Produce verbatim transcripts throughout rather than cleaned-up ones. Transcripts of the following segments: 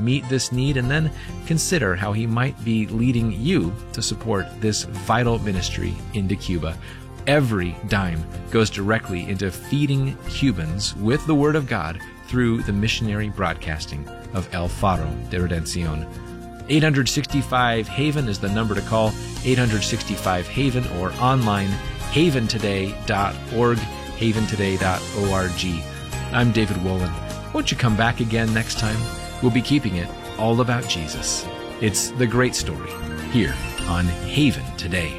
meet this need, and then consider how he might be leading you to support this vital ministry into Cuba. Every dime goes directly into feeding Cubans with the Word of God through the missionary broadcasting of El Faro de Redención. eight hundred sixty-five Haven is the number to call, eight hundred sixty-five Haven, or online, haven today dot org, haven today dot org. I'm David Wolin. Won't you come back again next time? We'll be keeping it all about Jesus. It's the great story here on Haven Today.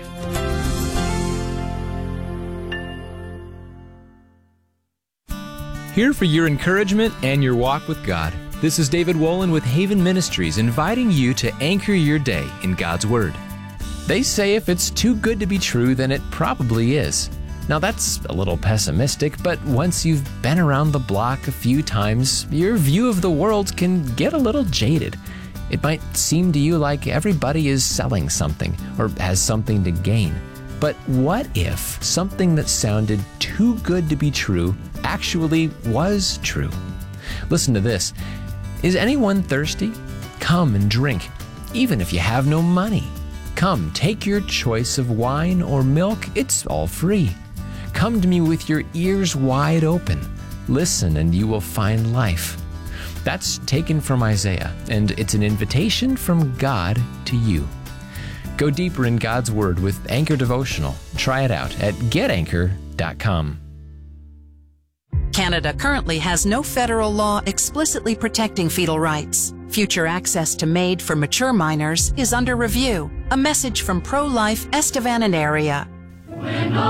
Here for your encouragement and your walk with God. This is David Wolin with Haven Ministries, inviting you to anchor your day in God's Word. They say if it's too good to be true, then it probably is. Now that's a little pessimistic, but once you've been around the block a few times, your view of the world can get a little jaded. It might seem to you like everybody is selling something or has something to gain. But what if something that sounded too good to be true actually was true? Listen to this. Is anyone thirsty? Come and drink, even if you have no money. Come, take your choice of wine or milk. It's all free. Come to me with your ears wide open. Listen, and you will find life. That's taken from Isaiah, and it's an invitation from God to you. Go deeper in God's Word with Anchor Devotional. Try it out at get anchor dot com. Canada currently has no federal law explicitly protecting fetal rights. Future access to MAID for mature minors is under review. A message from Pro-Life Estevan and Area.